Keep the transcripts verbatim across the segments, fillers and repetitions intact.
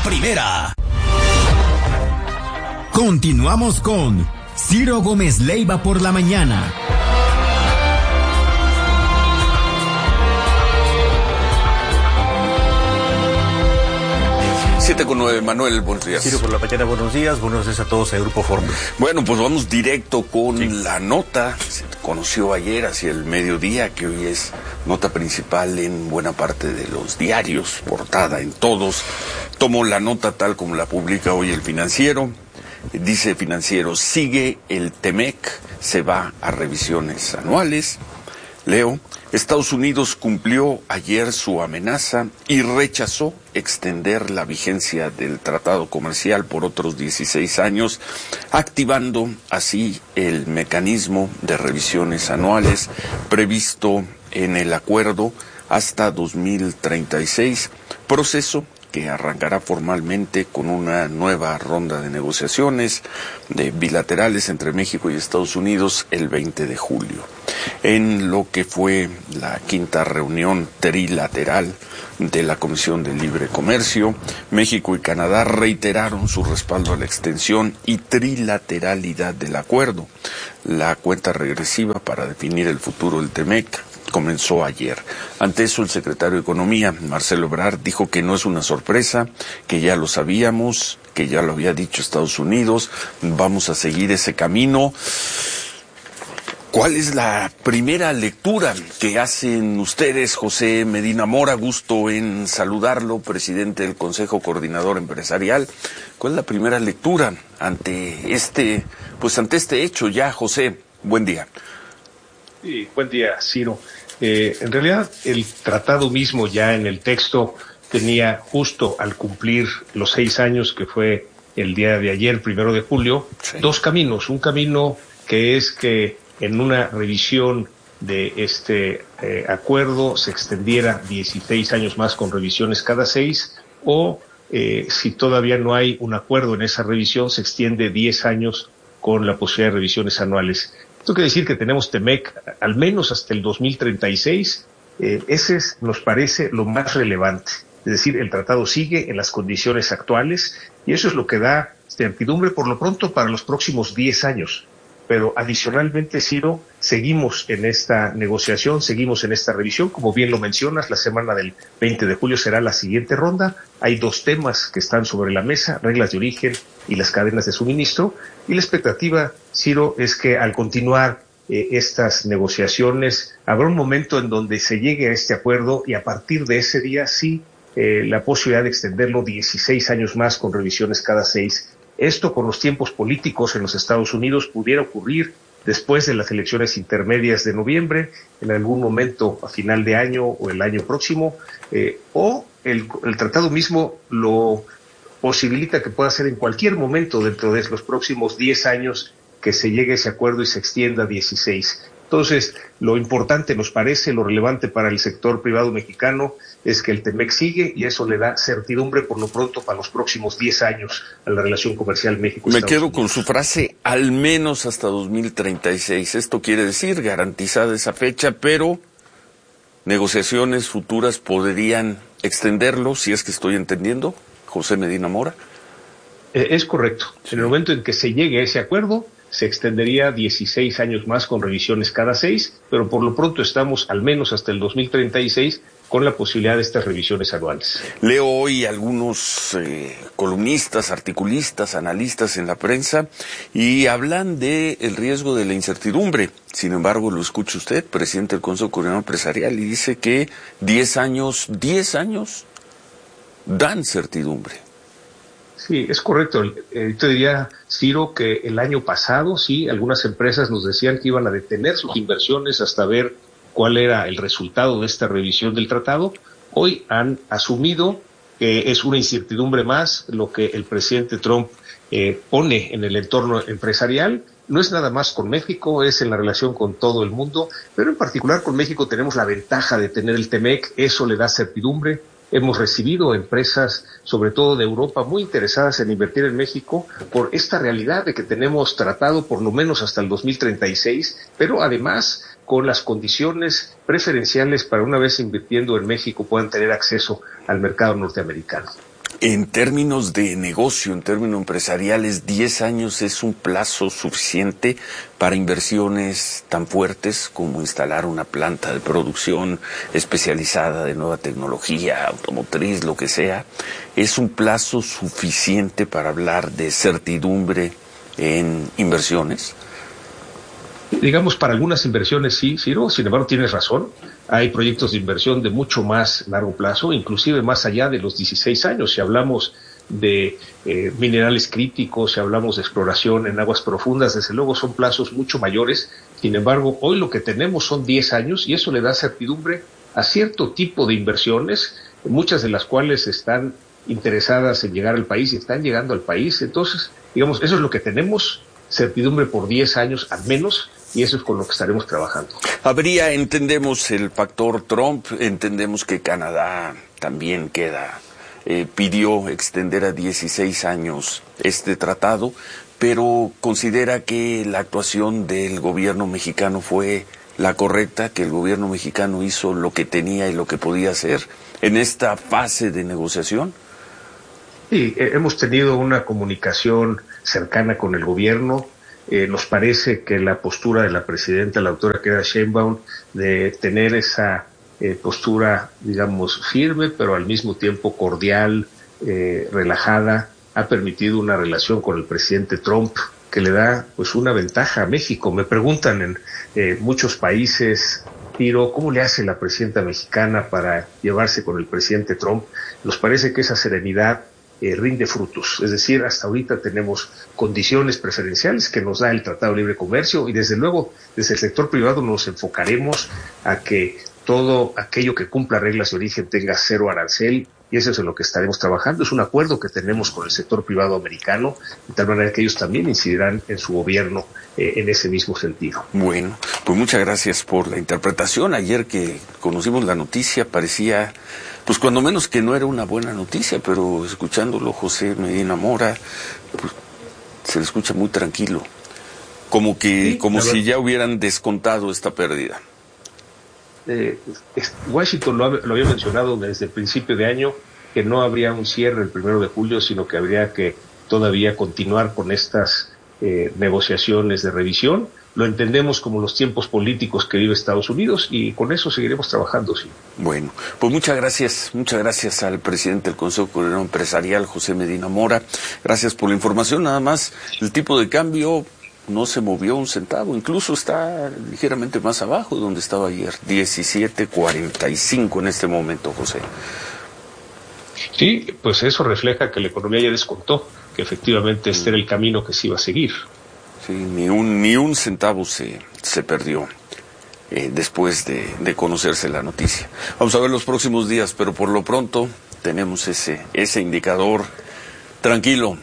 primera. Continuamos con Ciro Gómez Leiva por la mañana. siete con nueve, Manuel, buenos días. Ciro por la mañana, buenos días, buenos días a todos en Grupo Fórmula. Bueno, pues vamos directo con sí. la nota. Se conoció ayer hacia el mediodía, que hoy es nota principal en buena parte de los diarios, portada en todos. Tomo la nota tal como la publica hoy el Financiero. Dice Financiero, sigue el Temec, se va a revisiones anuales. Leo, Estados Unidos cumplió ayer su amenaza y rechazó extender la vigencia del tratado comercial por otros dieciséis años, activando así el mecanismo de revisiones anuales previsto en el acuerdo hasta dos mil treinta y seis, proceso que arrancará formalmente con una nueva ronda de negociaciones de bilaterales entre México y Estados Unidos el veinte de julio. En lo que fue la quinta reunión trilateral de la Comisión de Libre Comercio, México y Canadá reiteraron su respaldo a la extensión y trilateralidad del acuerdo. La cuenta regresiva para definir el futuro del Temec comenzó ayer. Ante eso, el secretario de Economía, Marcelo Ebrard, dijo que no es una sorpresa, que ya lo sabíamos, que ya lo había dicho Estados Unidos, vamos a seguir ese camino. ¿Cuál es la primera lectura que hacen ustedes, José Medina Mora? Gusto en saludarlo, presidente del Consejo Coordinador Empresarial. ¿Cuál es la primera lectura ante este, pues ante este hecho ya, José? Buen día. Sí, buen día, Ciro. Eh, en realidad, el tratado mismo ya en el texto tenía justo al cumplir los seis años, que fue el día de ayer, primero de julio, sí. dos caminos. Un camino que es que en una revisión de este eh, acuerdo se extendiera dieciséis años más con revisiones cada seis, o eh, si todavía no hay un acuerdo en esa revisión, se extiende diez años con la posibilidad de revisiones anuales. Esto quiere decir que tenemos Temec al menos hasta el dos mil treinta y seis. Eh, ese es, nos parece lo más relevante. Es decir, el tratado sigue en las condiciones actuales y eso es lo que da certidumbre por lo pronto para los próximos diez años. Pero adicionalmente, Ciro, seguimos en esta negociación, seguimos en esta revisión. Como bien lo mencionas, la semana del veinte de julio será la siguiente ronda. Hay dos temas que están sobre la mesa, reglas de origen y las cadenas de suministro. Y la expectativa, Ciro, es que al continuar eh, estas negociaciones, habrá un momento en donde se llegue a este acuerdo y a partir de ese día sí eh, la posibilidad de extenderlo dieciséis años más con revisiones cada seis. Esto con los tiempos políticos en los Estados Unidos pudiera ocurrir después de las elecciones intermedias de noviembre, en algún momento a final de año o el año próximo, eh, o el, el tratado mismo lo posibilita que pueda ser en cualquier momento dentro de los próximos diez años que se llegue a ese acuerdo y se extienda a dieciséis. Entonces, lo importante nos parece, lo relevante para el sector privado mexicano es que el Temec sigue y eso le da certidumbre por lo pronto para los próximos diez años a la relación comercial México-Estados Me quedo Unidos. con su frase, al menos hasta dos mil treinta y seis. Esto quiere decir garantizada esa fecha, pero negociaciones futuras podrían extenderlo, si es que estoy entendiendo, José Medina Mora. Eh, es correcto. En el momento en que se llegue a ese acuerdo, se extendería dieciséis años más con revisiones cada seis, pero por lo pronto estamos al menos hasta el dos mil treinta y seis con la posibilidad de estas revisiones anuales. Leo hoy algunos eh, columnistas, articulistas, analistas en la prensa y hablan de el riesgo de la incertidumbre. Sin embargo, lo escucha usted, presidente del Consejo Coordinador Empresarial, y dice que diez años, diez años dan certidumbre. Sí, es correcto. Eh, te diría, Ciro, que el año pasado, sí, algunas empresas nos decían que iban a detener sus inversiones hasta ver cuál era el resultado de esta revisión del tratado. Hoy han asumido que es una incertidumbre más lo que el presidente Trump eh, pone en el entorno empresarial. No es nada más con México, es en la relación con todo el mundo, pero en particular con México tenemos la ventaja de tener el Temec, eso le da certidumbre. Hemos recibido empresas, sobre todo de Europa, muy interesadas en invertir en México por esta realidad de que tenemos tratado por lo menos hasta el dos mil treinta y seis, pero además con las condiciones preferenciales para una vez invirtiendo en México puedan tener acceso al mercado norteamericano. En términos de negocio, en términos empresariales, diez años es un plazo suficiente para inversiones tan fuertes como instalar una planta de producción especializada de nueva tecnología, automotriz, lo que sea. ¿Es un plazo suficiente para hablar de certidumbre en inversiones? Digamos, para algunas inversiones sí, Ciro, sin embargo tienes razón. Hay proyectos de inversión de mucho más largo plazo, inclusive más allá de los dieciséis años. Si hablamos de eh, minerales críticos, si hablamos de exploración en aguas profundas, desde luego son plazos mucho mayores. Sin embargo, hoy lo que tenemos son diez años y eso le da certidumbre a cierto tipo de inversiones, muchas de las cuales están interesadas en llegar al país y están llegando al país. Entonces, digamos, eso es lo que tenemos, certidumbre por diez años al menos, y eso es con lo que estaremos trabajando. Habría, entendemos el factor Trump, entendemos que Canadá también queda, eh, pidió extender a dieciséis años este tratado, pero considera que la actuación del gobierno mexicano fue la correcta, que el gobierno mexicano hizo lo que tenía y lo que podía hacer en esta fase de negociación. Sí, eh, hemos tenido una comunicación cercana con el gobierno. Eh, nos parece que la postura de la presidenta, la doctora Claudia Sheinbaum, de tener esa eh, postura, digamos, firme, pero al mismo tiempo cordial, eh, relajada, ha permitido una relación con el presidente Trump que le da pues una ventaja a México. Me preguntan en eh, muchos países, Tiro, ¿cómo le hace la presidenta mexicana para llevarse con el presidente Trump? Nos parece que esa serenidad Eh, rinde frutos, es decir, hasta ahorita tenemos condiciones preferenciales que nos da el Tratado de Libre Comercio y desde luego desde el sector privado nos enfocaremos a que todo aquello que cumpla reglas de origen tenga cero arancel y eso es en lo que estaremos trabajando. Es un acuerdo que tenemos con el sector privado americano, de tal manera que ellos también incidirán en su gobierno eh, en ese mismo sentido. Bueno, pues muchas gracias por la interpretación. Ayer que conocimos la noticia parecía, pues cuando menos que no era una buena noticia, pero escuchándolo José Medina Mora, pues se le escucha muy tranquilo, como que, sí, como si ya hubieran descontado esta pérdida. Eh, Washington lo, ha, lo había mencionado desde el principio de año, que no habría un cierre el primero de julio, sino que habría que todavía continuar con estas eh, negociaciones de revisión. Lo entendemos como los tiempos políticos que vive Estados Unidos y con eso seguiremos trabajando, sí. Bueno, pues muchas gracias, muchas gracias al presidente del Consejo Coordinador Empresarial, José Medina Mora. Gracias por la información. Nada más, el tipo de cambio no se movió un centavo, incluso está ligeramente más abajo de donde estaba ayer, diecisiete cuarenta y cinco en este momento, José. Sí, pues eso refleja que la economía ya descontó, que efectivamente este era el camino que se iba a seguir. Sí, ni un ni un centavo se, se perdió eh, después de, de conocerse la noticia. Vamos a ver los próximos días, pero por lo pronto tenemos ese, ese indicador tranquilo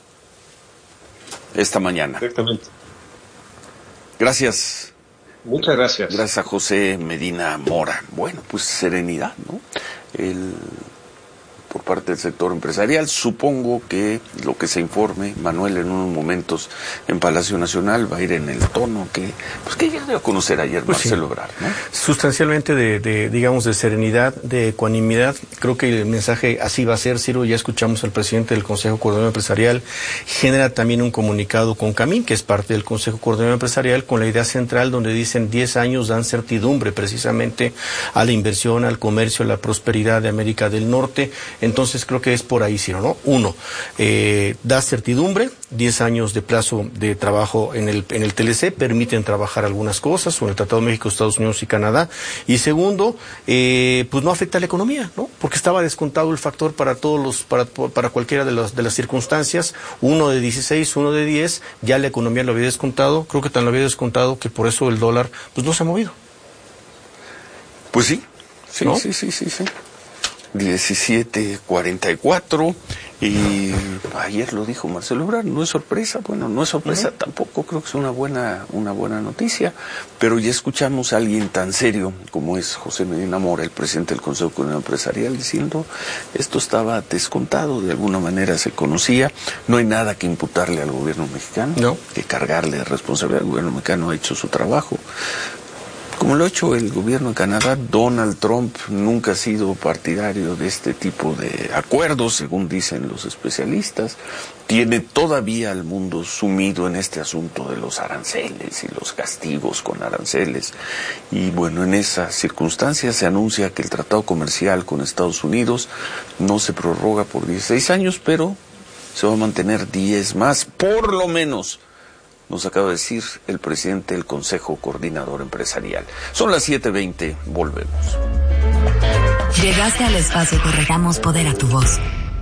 esta mañana. Exactamente. Gracias. Muchas gracias. Gracias a José Medina Mora. Bueno, pues serenidad, ¿no? El... por parte del sector empresarial. Supongo que lo que se informe, Manuel, en unos momentos en Palacio Nacional va a ir en el tono que pues que ya dio a conocer ayer pues Marcelo Ebrard, ¿no? Sustancialmente de, de, digamos, de serenidad, de ecuanimidad. Creo que el mensaje así va a ser, Ciro. Ya escuchamos al presidente del Consejo Coordinador Empresarial. Genera también un comunicado con Camín, que es parte del Consejo Coordinador Empresarial, con la idea central donde dicen diez años dan certidumbre precisamente a la inversión, al comercio, a la prosperidad de América del Norte. Entonces creo que es por ahí, Ciro, ¿no? Uno, eh, da certidumbre, diez años de plazo de trabajo en el en el T L C, permiten trabajar algunas cosas, o en el Tratado de México, Estados Unidos y Canadá. Y segundo, eh, pues no afecta a la economía, ¿no? Porque estaba descontado el factor para todos los, para, para cualquiera de las, de las circunstancias, uno de dieciséis, uno de diez, ya la economía lo había descontado, creo que tan lo había descontado que por eso el dólar, pues no se ha movido. Pues sí, sí, ¿no? sí, sí, sí, sí. diecisiete cuarenta y cuatro y ayer lo dijo Marcelo Ebrard, no es sorpresa, bueno, no es sorpresa uh-huh. tampoco, creo que es una buena una buena noticia, pero ya escuchamos a alguien tan serio como es José Medina Mora, el presidente del Consejo Coordinador Empresarial, diciendo esto estaba descontado, de alguna manera se conocía, no hay nada que imputarle al gobierno mexicano, no. que cargarle de responsabilidad, el gobierno mexicano ha hecho su trabajo. como lo ha hecho el gobierno de Canadá. Donald Trump nunca ha sido partidario de este tipo de acuerdos, según dicen los especialistas. Tiene todavía al mundo sumido en este asunto de los aranceles y los castigos con aranceles. Y bueno, en esa circunstancia se anuncia que el tratado comercial con Estados Unidos no se prorroga por dieciséis años, pero se va a mantener diez más, por lo menos. Nos acaba de decir el presidente del Consejo Coordinador Empresarial. Son las siete veinte, volvemos. Llegaste al espacio que regamos poder a tu voz.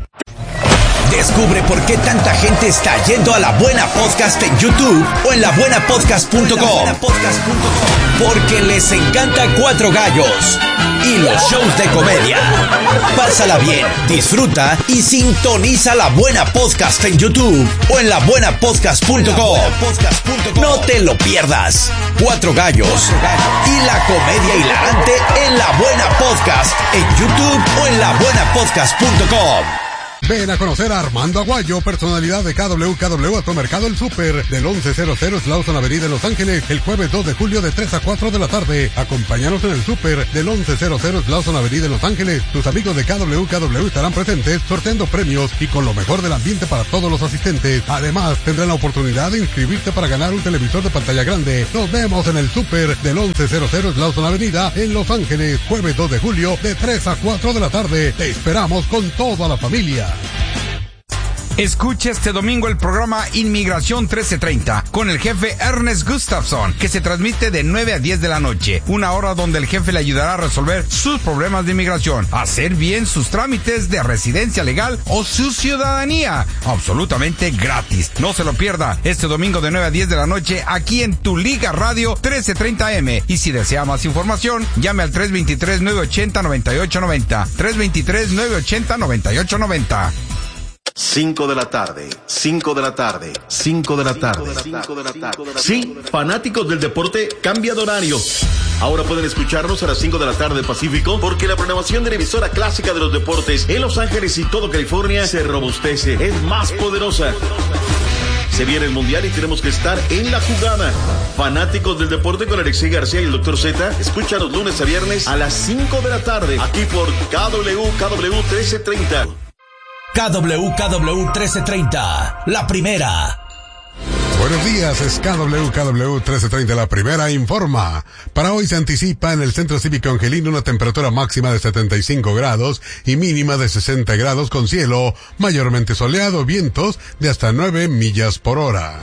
Descubre por qué tanta gente está yendo a La Buena Podcast en YouTube o en la buena podcast punto com. Porque les encanta Cuatro Gallos y los shows de comedia. Pásala bien, disfruta y sintoniza La Buena Podcast en YouTube o en la buena podcast punto com. No te lo pierdas. Cuatro Gallos y la comedia hilarante en La Buena Podcast en YouTube o en la buena podcast punto com. Ven a conocer a Armando Aguayo, personalidad de K W K W a tu mercado El Súper, del once cero cero Slauson Avenida en Los Ángeles, el jueves dos de julio de tres a cuatro de la tarde. Acompáñanos en El Súper, del once cero cero Slauson Avenida en Los Ángeles. Tus amigos de K W K W estarán presentes, sorteando premios y con lo mejor del ambiente para todos los asistentes. Además, tendrán la oportunidad de inscribirte para ganar un televisor de pantalla grande. Nos vemos en El Súper, del once cero cero Slauson Avenida en Los Ángeles, jueves dos de julio de tres a cuatro de la tarde. Te esperamos con toda la familia. Escucha este domingo el programa Inmigración trece treinta con el jefe Ernest Gustafson, que se transmite de nueve a diez de la noche, una hora donde el jefe le ayudará a resolver sus problemas de inmigración, hacer bien sus trámites de residencia legal o su ciudadanía, absolutamente gratis. No se lo pierda este domingo de nueve a diez de la noche aquí en Tu Liga Radio trece treinta eme. Y si desea más información, llame al tres dos tres, nueve ocho cero, nueve ocho nueve cero, tres dos tres, nueve ocho cero, nueve ocho nueve cero. cinco de la tarde, cinco de la tarde, cinco de la tarde, cinco de la tarde. Sí, fanáticos del deporte, cambia de horario. Ahora pueden escucharnos a las cinco de la tarde Pacífico, porque la programación de la emisora clásica de los deportes en Los Ángeles y todo California se robustece, es más poderosa. Se viene el Mundial y tenemos que estar en la jugada. Fanáticos del deporte con Alexei García y el doctor Z, escúchanos lunes a viernes a las cinco de la tarde, aquí por K W K W trece treinta. K W K W trece treinta, la primera. Buenos días, es K W K W trece treinta, la primera informa. Para hoy se anticipa en el Centro Cívico Angelino una temperatura máxima de setenta y cinco grados y mínima de sesenta grados con cielo mayormente soleado, vientos de hasta nueve millas por hora.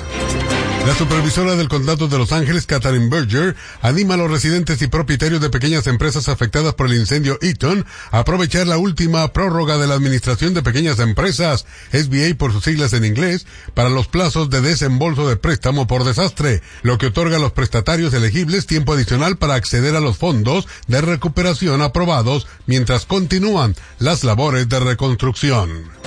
La supervisora del condado de Los Ángeles, Katharine Berger, anima a los residentes y propietarios de pequeñas empresas afectadas por el incendio Eaton a aprovechar la última prórroga de la Administración de Pequeñas Empresas, S B A por sus siglas en inglés, para los plazos de desembolso de préstamo por desastre, lo que otorga a los prestatarios elegibles tiempo adicional para acceder a los fondos de recuperación aprobados mientras continúan las labores de reconstrucción.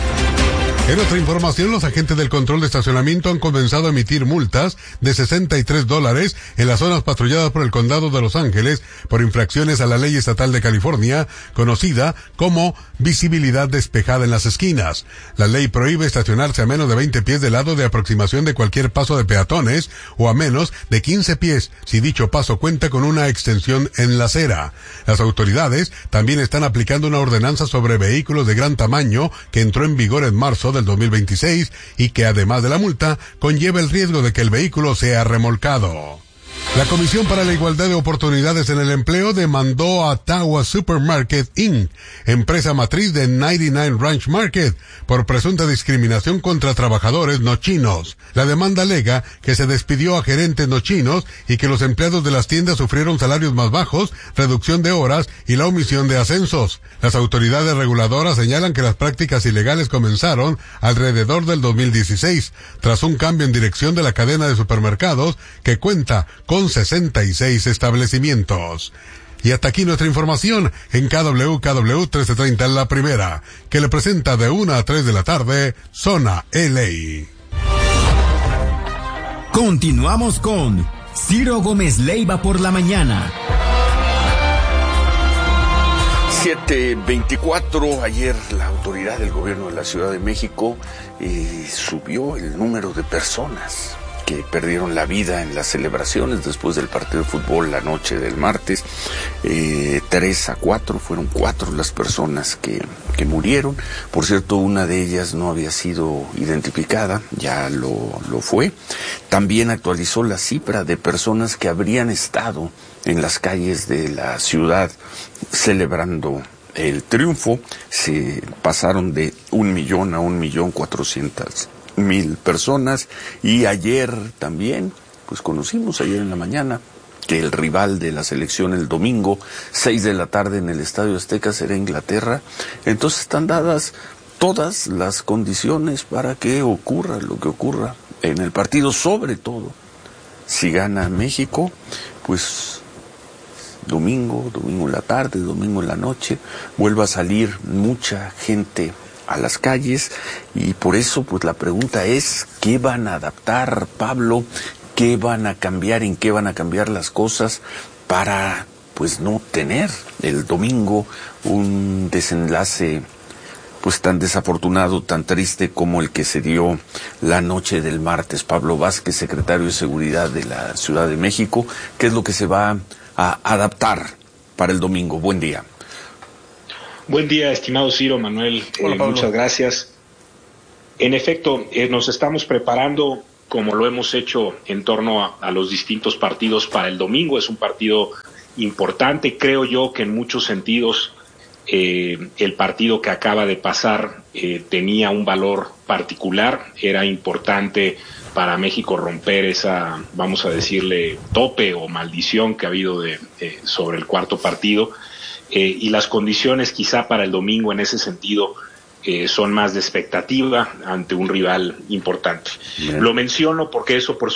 En otra información, los agentes del control de estacionamiento han comenzado a emitir multas de sesenta y tres dólares en las zonas patrulladas por el condado de Los Ángeles por infracciones a la ley estatal de California, conocida como visibilidad despejada en las esquinas. La ley prohíbe estacionarse a menos de veinte pies del lado de aproximación de cualquier paso de peatones o a menos de quince pies si dicho paso cuenta con una extensión en la acera. Las autoridades también están aplicando una ordenanza sobre vehículos de gran tamaño que entró en vigor en marzo del dos mil veintiséis y que además de la multa conlleva el riesgo de que el vehículo sea remolcado. La Comisión para la Igualdad de Oportunidades en el Empleo demandó a Tawa Supermarket incorporated, empresa matriz de noventa y nueve Ranch Market, por presunta discriminación contra trabajadores no chinos. La demanda alega que se despidió a gerentes no chinos y que los empleados de las tiendas sufrieron salarios más bajos, reducción de horas y la omisión de ascensos. Las autoridades reguladoras señalan que las prácticas ilegales comenzaron alrededor del dos mil dieciséis, tras un cambio en dirección de la cadena de supermercados que cuenta con sesenta y seis establecimientos. Y hasta aquí nuestra información en K W K W trece treinta, la primera, que le presenta de una a tres de la tarde, Zona L A. Continuamos con Ciro Gómez Leiva por la mañana. siete veinticuatro, ayer la autoridad del gobierno de la Ciudad de México eh, subió el número de personas que perdieron la vida en las celebraciones después del partido de fútbol la noche del martes. Eh, tres a cuatro, fueron cuatro las personas que, que murieron. Por cierto, una de ellas no había sido identificada, ya lo, lo fue. También actualizó la cifra de personas que habrían estado en las calles de la ciudad celebrando el triunfo. Se pasaron de un millón a un millón cuatrocientas mil personas. Y ayer también, pues conocimos ayer en la mañana que el rival de la selección el domingo, seis de la tarde en el Estadio Azteca, será Inglaterra. Entonces están dadas todas las condiciones para que ocurra lo que ocurra en el partido, sobre todo si gana México, pues domingo, domingo en la tarde, domingo en la noche, vuelva a salir mucha gente a las calles. Y por eso pues la pregunta es, ¿qué van a adaptar, Pablo? ¿Qué van a cambiar? ¿En qué van a cambiar las cosas para pues no tener el domingo un desenlace pues tan desafortunado, tan triste como el que se dio la noche del martes? Pablo Vázquez, secretario de Seguridad de la Ciudad de México, ¿qué es lo que se va a adaptar para el domingo? Buen día. Buen día, estimado Ciro, Manuel. Hola, eh, muchas gracias. En efecto, eh, nos estamos preparando como lo hemos hecho en torno a, a los distintos partidos para el domingo. Es un partido importante. Creo yo que en muchos sentidos eh, el partido que acaba de pasar eh, tenía un valor particular. Era importante para México romper esa, vamos a decirle, tope o maldición que ha habido de, eh, sobre el cuarto partido. Eh, y las condiciones quizá para el domingo en ese sentido eh, son más de expectativa ante un rival importante. Bien. Lo menciono porque eso por